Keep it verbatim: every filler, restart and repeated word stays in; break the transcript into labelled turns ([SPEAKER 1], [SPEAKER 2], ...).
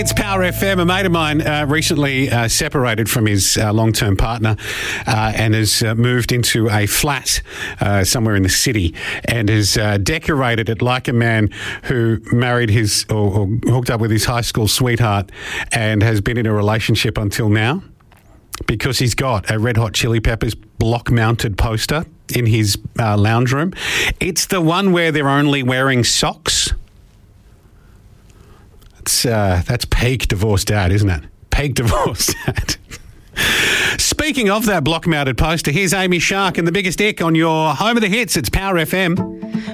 [SPEAKER 1] It's Power F M. A mate of mine uh, recently uh, separated from his uh, long-term partner uh, and has uh, moved into a flat uh, somewhere in the city and has uh, decorated it like a man who married his or, or hooked up with his high school sweetheart and has been in a relationship until now, because he's got a Red Hot Chili Peppers block-mounted poster in his uh, lounge room. It's the one where they're only wearing socks. It's, uh, that's peak divorced dad, isn't it? Peak divorced dad. Speaking of that block-mounted poster, here's Amy Shark and the biggest ick on your home of the hits. It's Power F M.